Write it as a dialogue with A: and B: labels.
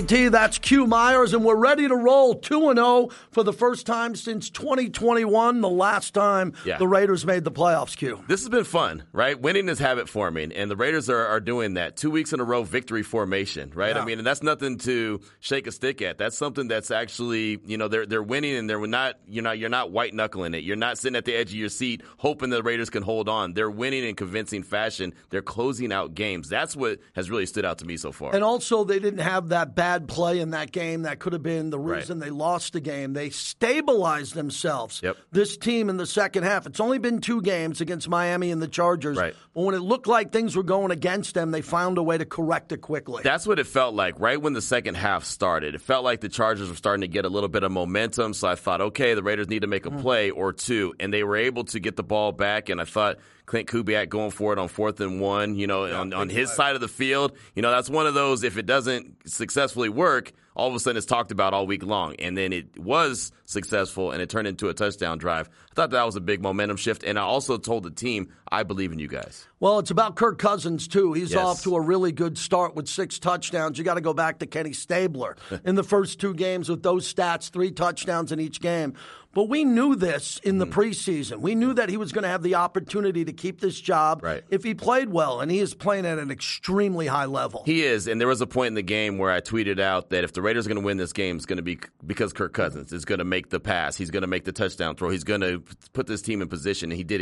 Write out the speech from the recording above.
A: That's Q Myers, and we're ready to roll 2-0 for the first time since 2021, the last time the Raiders made the playoffs, Q.
B: This has been fun, right? Winning is habit forming, and the Raiders are doing that. 2 weeks in a row, victory formation, right?
A: Yeah.
B: I mean, and that's nothing to shake a stick at. That's something that's actually, they're winning, and you're not white knuckling it. You're not sitting at the edge of your seat hoping the Raiders can hold on. They're winning in convincing fashion. They're closing out games. That's what has really stood out to me so far.
A: And also, they didn't have that bad play in that game that could have been the reason they lost the game. They stabilized themselves, this team, in the second half. It's only been 2 games against Miami and the Chargers.
B: Right.
A: But when it looked like things were going against them, they found a way to correct it quickly.
B: That's what it felt like right when the second half started. It felt like the Chargers were starting to get a little bit of momentum, so I thought, okay, the Raiders need to make a play or two, and they were able to get the ball back, and I thought Clint Kubiak going for it on 4th and 1, on his side of the field. That's one of those, if it doesn't successfully work, all of a sudden it's talked about all week long. And then it was successful, and it turned into a touchdown drive. I thought that was a big momentum shift, and I also told the team, I believe in you guys.
A: Well, it's about Kirk Cousins, too. He's off to a really good start with 6 touchdowns. You got to go back to Kenny Stabler in the first 2 games with those stats, 3 touchdowns in each game. But we knew this in the preseason. We knew that he was going to have the opportunity to keep this job if he played well, and he is playing at an extremely high level.
B: He is, and there was a point in the game where I tweeted out that if the Raiders are going to win this game, it's going to be because Kirk Cousins is going to make the pass. He's going to make the touchdown throw. He's going to put this team in position, and he did